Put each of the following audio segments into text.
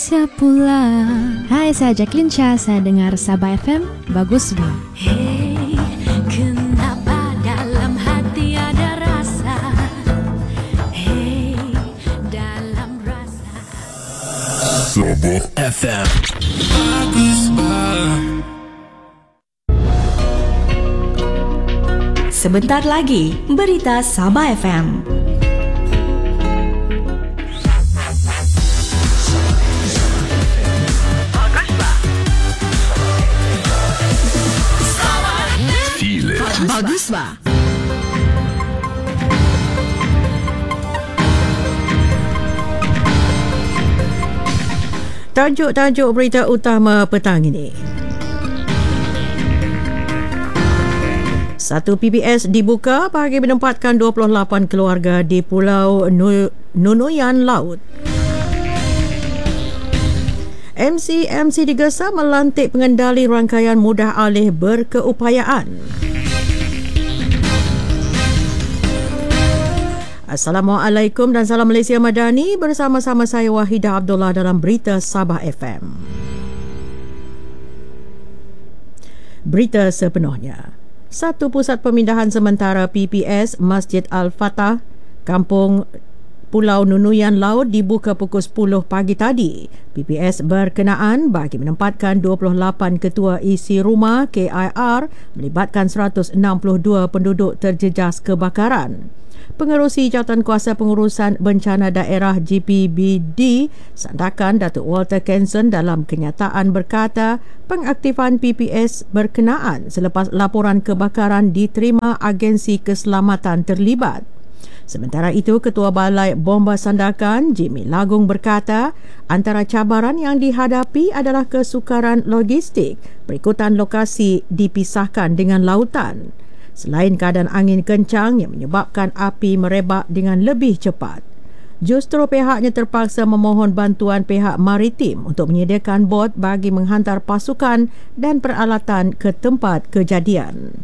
Malaysia pula. Hai, saya Jacqueline Chia. Saya dengar Sabah FM. Bagus semua. Hey, kenapa dalam hati ada rasa? Hey, dalam rasa Sabah FM. Bagus banget. Sebentar lagi, berita Sabah FM. Bagus bah. Tajuk-tajuk berita utama petang ini. Satu PBS dibuka bagi menempatkan 28 keluarga di Pulau Nunuyan Laut. MC digesa melantik pengendali rangkaian mudah alih berkeupayaan. Assalamualaikum dan salam Malaysia Madani, bersama-sama saya Wahidah Abdullah dalam Berita Sabah FM. Berita sepenuhnya. Satu pusat pemindahan sementara PPS Masjid Al-Fatah, Kampung Pulau Nunuyan Laut dibuka pukul 10 pagi tadi. PPS berkenaan bagi menempatkan 28 ketua isi rumah KIR melibatkan 162 penduduk terjejas kebakaran. Pengerusi Jawatankuasa Pengurusan Bencana Daerah GPBD Sandakan Datuk Walter Kenson dalam kenyataan berkata pengaktifan PPS berkenaan selepas laporan kebakaran diterima agensi keselamatan terlibat. Sementara itu, Ketua Balai Bomba Sandakan, Jimmy Lagung berkata, antara cabaran yang dihadapi adalah kesukaran logistik berikutan lokasi dipisahkan dengan lautan. Selain keadaan angin kencang yang menyebabkan api merebak dengan lebih cepat. Justru pihaknya terpaksa memohon bantuan pihak maritim untuk menyediakan bot bagi menghantar pasukan dan peralatan ke tempat kejadian.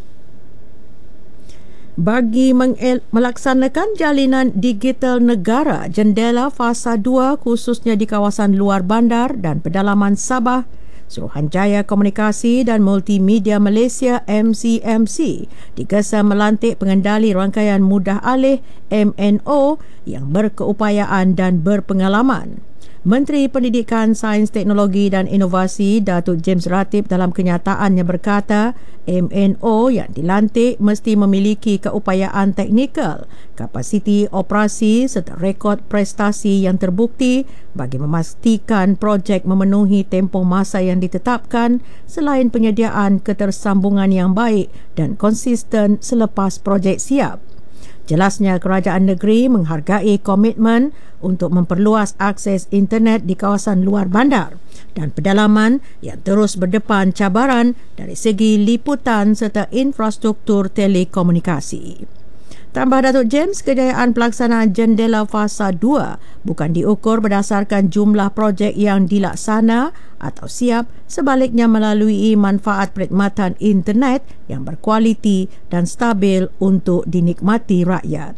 Bagi melaksanakan jalinan digital negara, jendela fasa 2 khususnya di kawasan luar bandar dan pedalaman Sabah, Suruhanjaya Komunikasi dan Multimedia Malaysia MCMC digesa melantik pengendali rangkaian mudah alih MNO yang berkeupayaan dan berpengalaman. Menteri Pendidikan, Sains, Teknologi dan Inovasi Datuk James Ratib dalam kenyataannya berkata MNO yang dilantik mesti memiliki keupayaan teknikal, kapasiti operasi serta rekod prestasi yang terbukti bagi memastikan projek memenuhi tempoh masa yang ditetapkan selain penyediaan ketersambungan yang baik dan konsisten selepas projek siap. Jelasnya kerajaan negeri menghargai komitmen untuk memperluas akses internet di kawasan luar bandar dan pedalaman yang terus berdepan cabaran dari segi liputan serta infrastruktur telekomunikasi. Tambah Datuk James, kejayaan pelaksanaan jendela fasa 2 bukan diukur berdasarkan jumlah projek yang dilaksana atau siap, sebaliknya melalui manfaat perkhidmatan internet yang berkualiti dan stabil untuk dinikmati rakyat.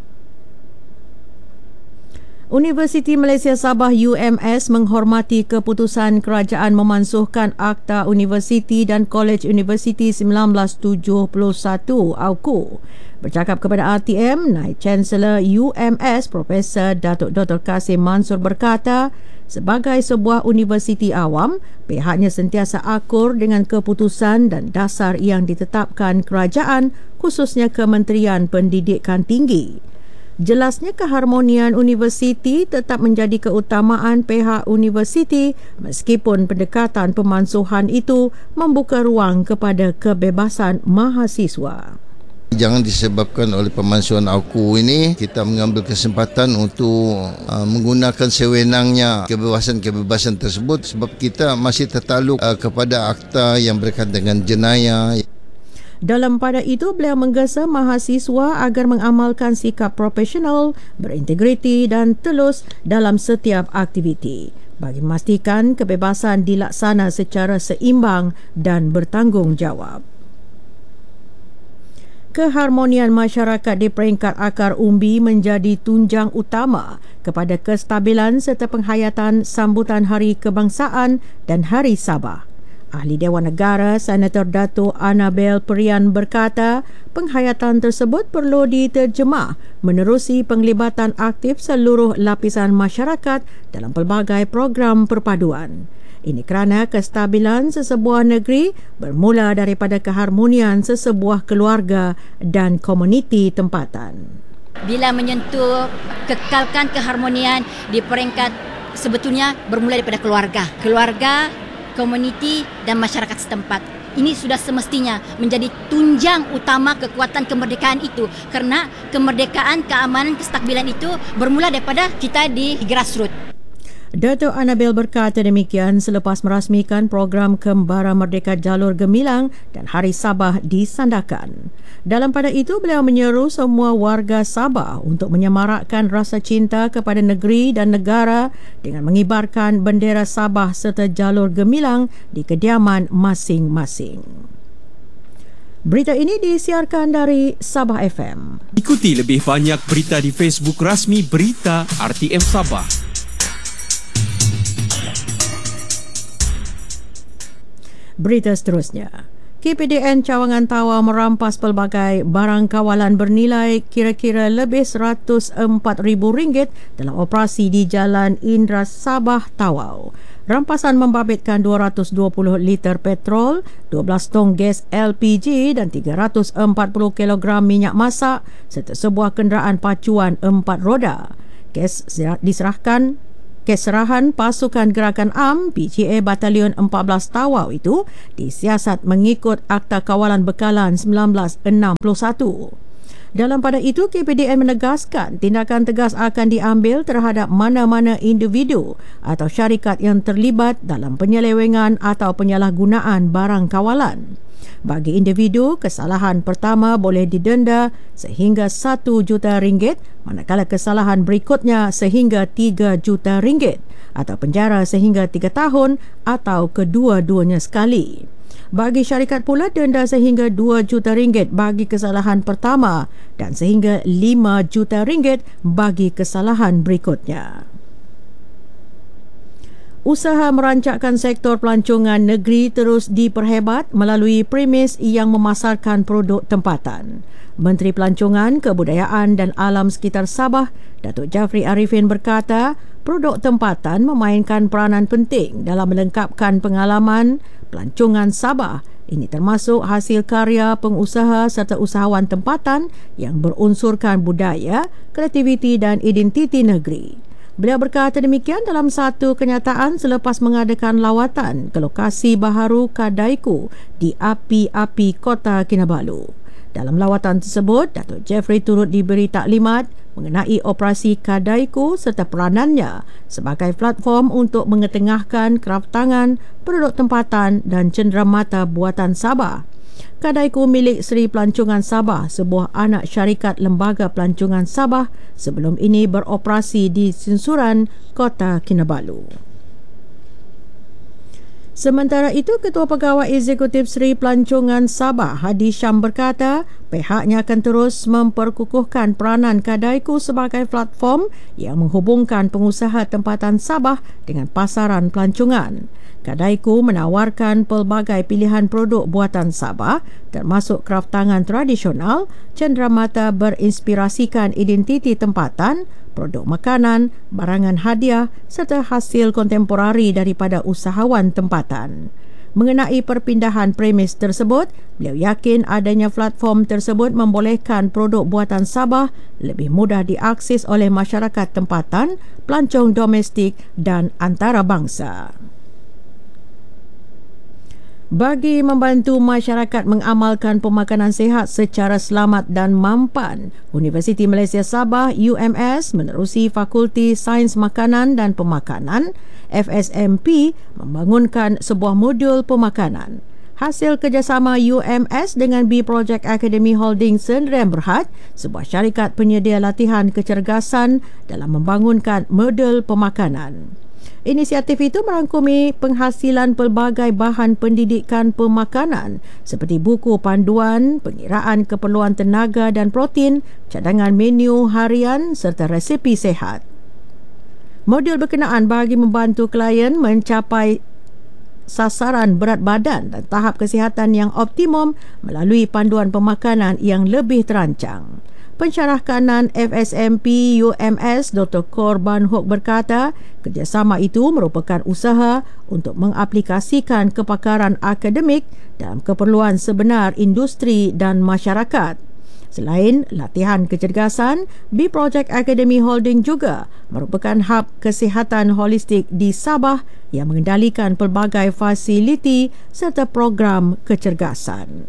Universiti Malaysia Sabah UMS menghormati keputusan kerajaan memansuhkan Akta Universiti dan Kolej Universiti 1971 AUKU. Bercakap kepada RTM, Naib Chancellor UMS Profesor Datuk Dr. Kasim Mansur berkata, sebagai sebuah universiti awam, pihaknya sentiasa akur dengan keputusan dan dasar yang ditetapkan kerajaan, khususnya Kementerian Pendidikan Tinggi. Jelasnya keharmonian universiti tetap menjadi keutamaan pihak universiti meskipun pendekatan pemansuhan itu membuka ruang kepada kebebasan mahasiswa. Jangan disebabkan oleh pemansuhan AUKU ini, kita mengambil kesempatan untuk menggunakan sewenangnya kebebasan-kebebasan tersebut sebab kita masih tertaluk kepada akta yang berkaitan dengan jenayah. Dalam pada itu, beliau menggesa mahasiswa agar mengamalkan sikap profesional, berintegriti dan telus dalam setiap aktiviti bagi memastikan kebebasan dilaksana secara seimbang dan bertanggungjawab. Keharmonian masyarakat di peringkat akar umbi menjadi tunjang utama kepada kestabilan serta penghayatan sambutan Hari Kebangsaan dan Hari Sabah. Ahli Dewan Negara Senator Dato' Annabel Perian berkata, penghayatan tersebut perlu diterjemah menerusi penglibatan aktif seluruh lapisan masyarakat dalam pelbagai program perpaduan. Ini kerana kestabilan sesebuah negeri bermula daripada keharmonian sesebuah keluarga dan komuniti tempatan. Bila menyentuh kekalkan keharmonian di peringkat sebetulnya bermula daripada keluarga, komuniti dan masyarakat setempat. Ini sudah semestinya menjadi tunjang utama kekuatan kemerdekaan itu, kerana kemerdekaan, keamanan, kestabilan itu bermula daripada kita di grassroots. Dato' Annabel berkata demikian selepas merasmikan program Kembara Merdeka Jalur Gemilang dan Hari Sabah di Sandakan. Dalam pada itu, beliau menyeru semua warga Sabah untuk menyemarakkan rasa cinta kepada negeri dan negara dengan mengibarkan bendera Sabah serta Jalur Gemilang di kediaman masing-masing. Berita ini disiarkan dari Sabah FM. Ikuti lebih banyak berita di Facebook rasmi Berita RTM Sabah. Berita seterusnya. KPDN Cawangan Tawau merampas pelbagai barang kawalan bernilai kira-kira lebih RM104,000 dalam operasi di Jalan Indra Sabah Tawau. Rampasan membabitkan 220 liter petrol, 12 tong gas LPG dan 340 kilogram minyak masak serta sebuah kenderaan pacuan 4 roda. Keserahan Pasukan Gerakan AM PGA Batalion 14 Tawau itu disiasat mengikut Akta Kawalan Bekalan 1961. Dalam pada itu, KPDN menegaskan tindakan tegas akan diambil terhadap mana-mana individu atau syarikat yang terlibat dalam penyelewengan atau penyalahgunaan barang kawalan. Bagi individu, kesalahan pertama boleh didenda sehingga RM1 juta, manakala kesalahan berikutnya sehingga RM3 juta atau penjara sehingga 3 tahun atau kedua-duanya sekali. Bagi syarikat pula, denda sehingga RM2 juta bagi kesalahan pertama dan sehingga RM5 juta bagi kesalahan berikutnya. Usaha merancakkan sektor pelancongan negeri terus diperhebat melalui premis yang memasarkan produk tempatan. Menteri Pelancongan, Kebudayaan dan Alam Sekitar Sabah, Datuk Jafri Arifin berkata, produk tempatan memainkan peranan penting dalam melengkapkan pengalaman pelancongan Sabah. Ini termasuk hasil karya pengusaha serta usahawan tempatan yang berunsurkan budaya, kreativiti dan identiti negeri. Beliau berkata demikian dalam satu kenyataan selepas mengadakan lawatan ke lokasi baharu Kadaiku di api-api Kota Kinabalu. Dalam lawatan tersebut, Datuk Jeffrey turut diberi taklimat mengenai operasi Kadaiku serta peranannya sebagai platform untuk mengetengahkan kraftangan, produk tempatan dan cenderamata buatan Sabah. Kadaiku milik Seri Pelancongan Sabah, sebuah anak syarikat Lembaga Pelancongan Sabah, sebelum ini beroperasi di Sinsuran, Kota Kinabalu. Sementara itu, Ketua Pegawai Eksekutif Seri Pelancongan Sabah, Hadi Syam berkata, pihaknya akan terus memperkukuhkan peranan Kadaiku sebagai platform yang menghubungkan pengusaha tempatan Sabah dengan pasaran pelancongan. Kadaiku menawarkan pelbagai pilihan produk buatan Sabah termasuk kraftangan tradisional, cenderamata berinspirasikan identiti tempatan, produk makanan, barangan hadiah serta hasil kontemporari daripada usahawan tempatan. Mengenai perpindahan premis tersebut, beliau yakin adanya platform tersebut membolehkan produk buatan Sabah lebih mudah diakses oleh masyarakat tempatan, pelancong domestik dan antarabangsa. Bagi membantu masyarakat mengamalkan pemakanan sihat secara selamat dan mampan, Universiti Malaysia Sabah UMS menerusi Fakulti Sains Makanan dan Pemakanan FSMP membangunkan sebuah modul pemakanan. Hasil kerjasama UMS dengan B Project Academy Holding Sdn Berhad, sebuah syarikat penyedia latihan kecergasan dalam membangunkan modul pemakanan. Inisiatif itu merangkumi penghasilan pelbagai bahan pendidikan pemakanan seperti buku panduan, pengiraan keperluan tenaga dan protein, cadangan menu harian serta resepi sihat. Modul berkenaan bagi membantu klien mencapai sasaran berat badan dan tahap kesihatan yang optimum melalui panduan pemakanan yang lebih terancang. Pensyarah kanan FSMP UMS Dr. Korban Hook berkata, kerjasama itu merupakan usaha untuk mengaplikasikan kepakaran akademik dalam keperluan sebenar industri dan masyarakat. Selain latihan kecergasan, B Project Academy Holding juga merupakan hub kesihatan holistik di Sabah yang mengendalikan pelbagai fasiliti serta program kecergasan.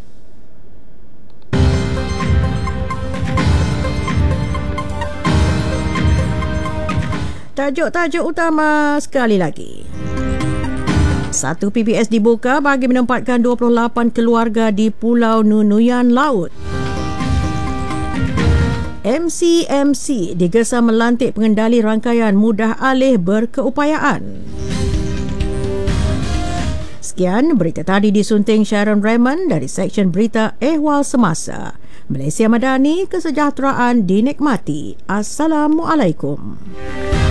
Tajuk-tajuk utama sekali lagi. 1 PBS dibuka bagi menempatkan 28 keluarga di Pulau Nunuyan Laut. MCMC digesa melantik pengendali rangkaian mudah alih berkeupayaan. Sekian berita tadi disunting Sharon Raymond dari Seksyen Berita Ehwal Semasa. Malaysia Madani, kesejahteraan dinikmati. Assalamualaikum.